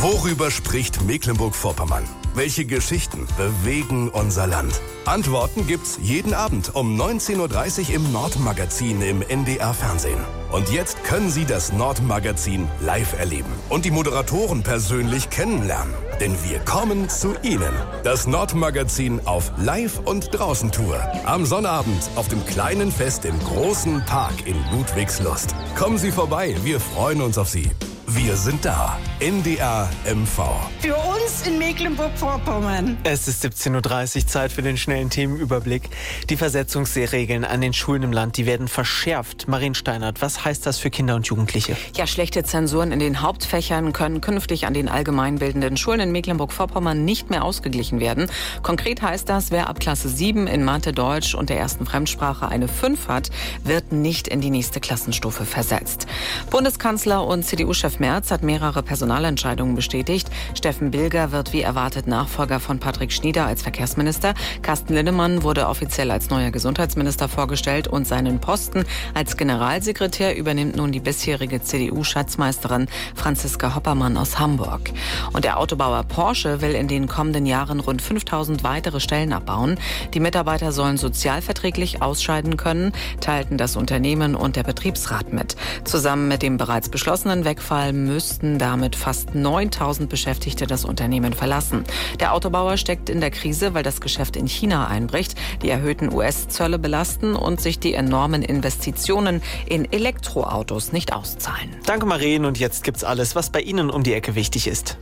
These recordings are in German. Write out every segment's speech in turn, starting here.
Worüber spricht Mecklenburg-Vorpommern? Welche Geschichten bewegen unser Land? Antworten gibt's jeden Abend um 19.30 Uhr im Nordmagazin im NDR-Fernsehen. Und jetzt können Sie das Nordmagazin live erleben und die Moderatoren persönlich kennenlernen. Denn wir kommen zu Ihnen. Das Nordmagazin auf Live- und Draußen-Tour. Am Sonnabend auf dem kleinen Fest im großen Park in Ludwigslust. Kommen Sie vorbei, wir freuen uns auf Sie. Wir sind da. NDR MV. Für uns in Mecklenburg-Vorpommern. Es ist 17.30 Uhr, Zeit für den schnellen Themenüberblick. Die Versetzungsregeln an den Schulen im Land, die werden verschärft. Marien Steinert, was heißt das für Kinder und Jugendliche? Ja, schlechte Zensuren in den Hauptfächern können künftig an den allgemeinbildenden Schulen in Mecklenburg-Vorpommern nicht mehr ausgeglichen werden. Konkret heißt das, wer ab Klasse 7 in Mathe, Deutsch und der ersten Fremdsprache eine 5 hat, wird nicht in die nächste Klassenstufe versetzt. Bundeskanzler und CDU-Chef Merz hat mehrere Personalentscheidungen bestätigt. Steffen Bilger wird wie erwartet Nachfolger von Patrick Schnieder als Verkehrsminister. Carsten Linnemann wurde offiziell als neuer Gesundheitsminister vorgestellt und seinen Posten als Generalsekretär übernimmt nun die bisherige CDU-Schatzmeisterin Franziska Hoppermann aus Hamburg. Und der Autobauer Porsche will in den kommenden Jahren rund 5.000 weitere Stellen abbauen. Die Mitarbeiter sollen sozialverträglich ausscheiden können, teilten das Unternehmen und der Betriebsrat mit. Zusammen mit dem bereits beschlossenen Wegfall müssten damit fast 9.000 Beschäftigte das Unternehmen verlassen. Der Autobauer steckt in der Krise, weil das Geschäft in China einbricht, die erhöhten US-Zölle belasten und sich die enormen Investitionen in Elektroautos nicht auszahlen. Danke Marien, und jetzt gibt's alles, was bei Ihnen um die Ecke wichtig ist.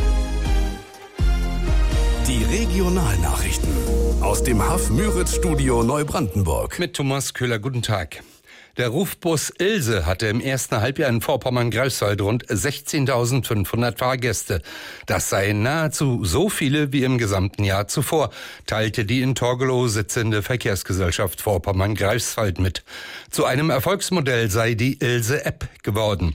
Die Regionalnachrichten aus dem Haff-Müritz-Studio Neubrandenburg. Mit Thomas Köhler, guten Tag. Der Rufbus Ilse hatte im ersten Halbjahr in Vorpommern-Greifswald rund 16.500 Fahrgäste. Das seien nahezu so viele wie im gesamten Jahr zuvor, teilte die in Torgelow sitzende Verkehrsgesellschaft Vorpommern-Greifswald mit. Zu einem Erfolgsmodell sei die Ilse-App geworden.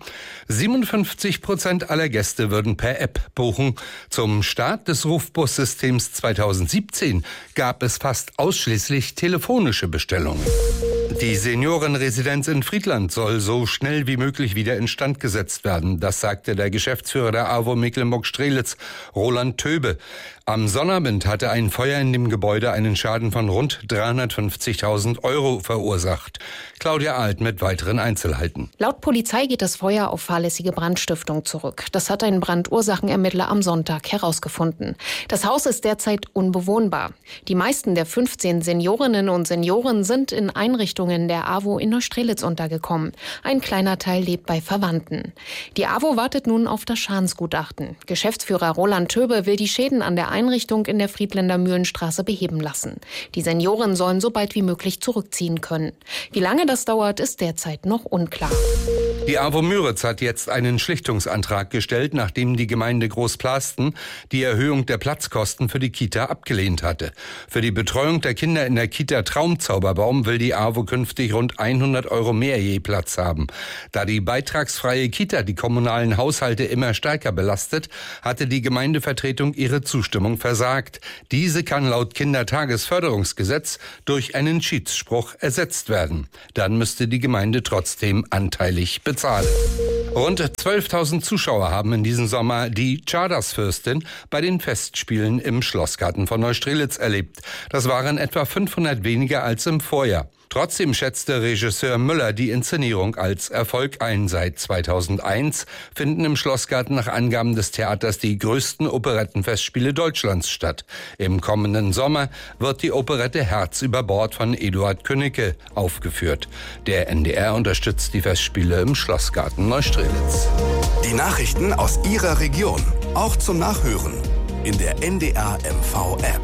57% aller Gäste würden per App buchen. Zum Start des Rufbus-Systems 2017 gab es fast ausschließlich telefonische Bestellungen. Die Seniorenresidenz in Friedland soll so schnell wie möglich wieder instand gesetzt werden. Das sagte der Geschäftsführer der AWO Mecklenburg-Strelitz, Roland Töbe. Am Sonnabend hatte ein Feuer in dem Gebäude einen Schaden von rund 350.000 € verursacht. Claudia Alt mit weiteren Einzelheiten. Laut Polizei geht das Feuer auf fahrlässige Brandstiftung zurück. Das hat ein Brandursachenermittler am Sonntag herausgefunden. Das Haus ist derzeit unbewohnbar. Die meisten der 15 Seniorinnen und Senioren sind in Einrichtungen der AWO in Neustrelitz untergekommen. Ein kleiner Teil lebt bei Verwandten. Die AWO wartet nun auf das Schadensgutachten. Geschäftsführer Roland Töbe will die Schäden an der Einrichtung in der Friedländer Mühlenstraße beheben lassen. Die Senioren sollen so bald wie möglich zurückziehen können. Wie lange das dauert, ist derzeit noch unklar. Die AWO Müritz hat jetzt einen Schlichtungsantrag gestellt, nachdem die Gemeinde Großplasten die Erhöhung der Platzkosten für die Kita abgelehnt hatte. Für die Betreuung der Kinder in der Kita Traumzauberbaum will die AWO künftig rund 100 € mehr je Platz haben. Da die beitragsfreie Kita die kommunalen Haushalte immer stärker belastet, hatte die Gemeindevertretung ihre Zustimmung versagt. Diese kann laut Kindertagesförderungsgesetz durch einen Schiedsspruch ersetzt werden. Dann müsste die Gemeinde trotzdem anteilig bezahlen. Rund 12.000 Zuschauer haben in diesem Sommer die Czardas-Fürstin bei den Festspielen im Schlossgarten von Neustrelitz erlebt. Das waren etwa 500 weniger als im Vorjahr. Trotzdem schätzte Regisseur Müller die Inszenierung als Erfolg ein. Seit 2001 finden im Schlossgarten nach Angaben des Theaters die größten Operettenfestspiele Deutschlands statt. Im kommenden Sommer wird die Operette Herz über Bord von Eduard Künnecke aufgeführt. Der NDR unterstützt die Festspiele im Schlossgarten Neustrelitz. Die Nachrichten aus Ihrer Region, auch zum Nachhören in der NDR MV App.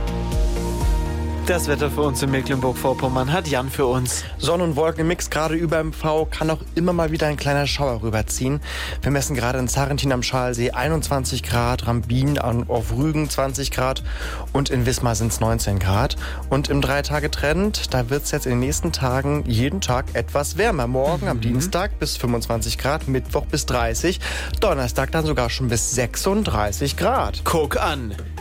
Das Wetter für uns in Mecklenburg-Vorpommern hat Jan für uns. Sonne- und Wolkenmix gerade über MV, kann auch immer mal wieder ein kleiner Schauer rüberziehen. Wir messen gerade in Sarrentin am Schalsee 21 Grad, Rambin auf Rügen 20 Grad und in Wismar sind es 19 Grad. Und im 3-Tage-Trend, da wird es jetzt in den nächsten Tagen jeden Tag etwas wärmer. Morgen am Dienstag bis 25 Grad, Mittwoch bis 30, Donnerstag dann sogar schon bis 36 Grad. Guck an.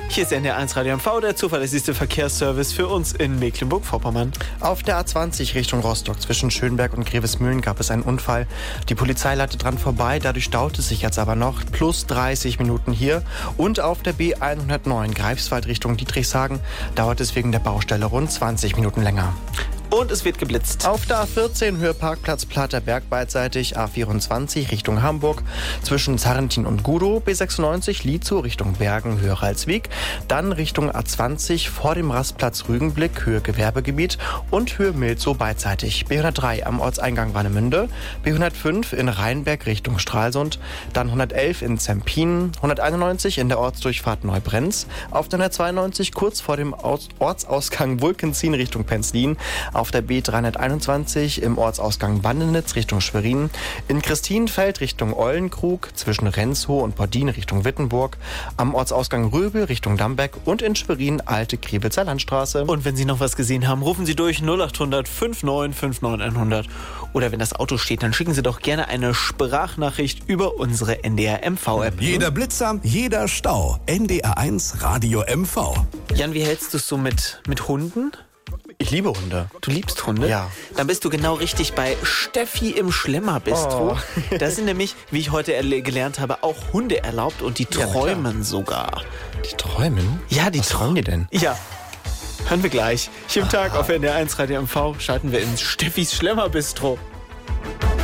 Hier ist NDR1 Radio MV, der zuverlässigste Verkehrsservice für uns in Mecklenburg-Vorpommern. Auf der A20 Richtung Rostock zwischen Schönberg und Grevesmühlen gab es einen Unfall. Die Polizei leitet dran vorbei, dadurch staut es sich jetzt aber noch. Plus 30 Minuten hier. Und auf der B109 Greifswald Richtung Dietrichshagen dauert es wegen der Baustelle rund 20 Minuten länger. Und es wird geblitzt. Auf der A14 Höhe Parkplatz Platerberg beidseitig, A24 Richtung Hamburg, zwischen Zarrentin und Gudow, B96 Lietzow Richtung Bergen, Höhe Ralswiek, dann Richtung A20 vor dem Rastplatz Rügenblick, Höhe Gewerbegebiet und Höhe Milzow beidseitig, B103 am Ortseingang Warnemünde, B105 in Rheinberg Richtung Stralsund, dann 111 in Zempin, 191 in der Ortsdurchfahrt Neubrenz, auf der 192 kurz vor dem Ortsausgang Wulkenzien Richtung Penzlin, auf der B321 im Ortsausgang Bandenitz Richtung Schwerin, in Christienfeld Richtung Ollenkrug, zwischen Renzhow und Pordin Richtung Wittenburg, am Ortsausgang Röbel Richtung Dambeck und in Schwerin Alte Kriwitzer Landstraße. Und wenn Sie noch was gesehen haben, rufen Sie durch 0800 59 59 100. Oder wenn das Auto steht, dann schicken Sie doch gerne eine Sprachnachricht über unsere NDR-MV-App. Jeder Blitzer, jeder Stau. NDR1 Radio MV. Jan, wie hältst du es so mit Hunden? Ich liebe Hunde. Du liebst Hunde? Ja. Dann bist du genau richtig bei Steffi im Schlemmerbistro. Oh. Da sind nämlich, wie ich heute gelernt habe, auch Hunde erlaubt und die träumen sogar. Die träumen? Ja, Was träumen die denn? Ja. Hören wir gleich. Hier im Tag auf NDR1 Radio MV schalten wir ins Steffis Schlemmerbistro.